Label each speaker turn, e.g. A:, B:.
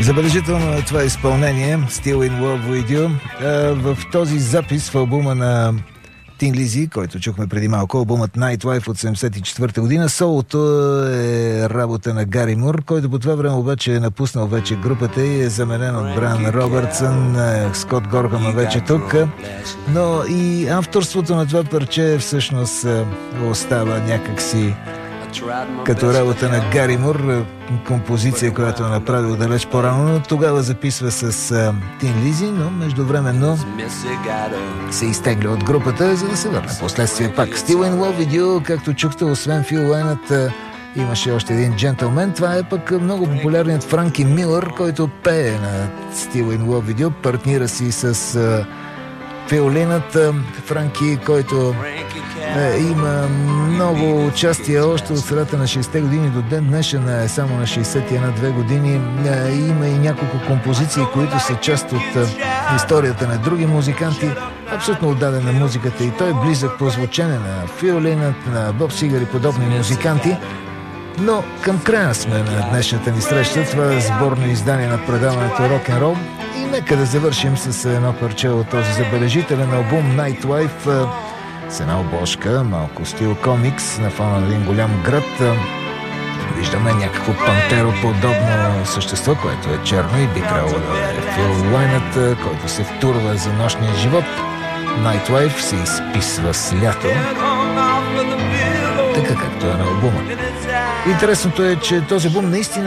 A: Забележително е това изпълнение Still in Love with You. В този запис в албума на Tin Lizzy, който чухме преди малко, албумът Nightlife от 1974 година, солото е работа на Гари Мур, който по това време обаче е напуснал вече групата и е заменен от Брайан Робъртсън. Скот Горхам е вече тук, но и авторството на това парче всъщност остава някакси като работа на Гари Мур, композиция, която е направил далеч по-рано, но тогава записва с Tin Lizzy, но междувременно се изтегля от групата, за да се върне последствие пак. Still in Love with You, както чухте, освен Фил Лайнът, имаше още един джентълмен. Това е пък много популярният Франки Милър, който пее на Still in Love with You, партнира си с фиолинът Франки, който има много участия още от средата на 60-те години до ден днешен, е само на 61-2 години. Има и няколко композиции, които са част от историята на други музиканти. Абсолютно отдаден на музиката и той е близък по звучене на фиолинът, на Боб Сигър и подобни музиканти. Но към края сме на днешната ни среща. Това е сборно издание на предаването Рок-н-рол. И нека да завършим с едно парче от този забележителен албум Nightlife с една обложка, малко стил комикс, на фона на един голям град. Виждаме някакво пантероподобно същество, което е черно и би трябвало да е Фил Лайнът, който се втурва за нощния живот. Nightlife се изписва с лято, така както е на албума. Интересното е, че този албум наистина